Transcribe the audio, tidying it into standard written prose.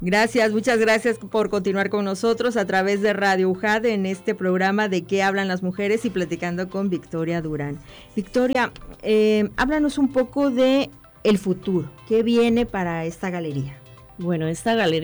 Gracias, muchas gracias por continuar con nosotros a través de Radio UJAD en este programa de ¿Qué hablan las mujeres? Y platicando con Victoria Durán. Victoria, háblanos un poco de el futuro, ¿qué viene para esta galería? Bueno, esta galería